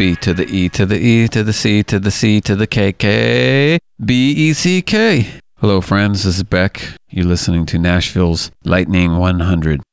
B to the E to the E to the C to the C to the K K BECK. Hello, friends. This is Beck. You're listening to Nashville's Lightning 100.